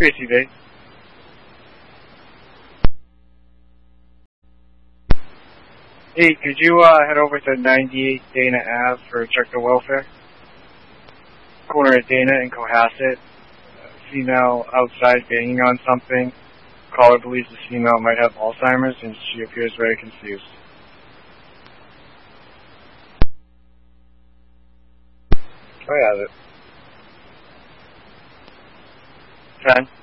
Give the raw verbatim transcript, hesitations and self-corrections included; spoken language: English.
Tracy Day. Hey, could you uh, head over to ninety-eight Dana Ave for check the welfare? Corner of Dana and Cohasset. Uh, female outside banging on something. Caller believes the female might have Alzheimer's and she appears very confused. I have it. ten.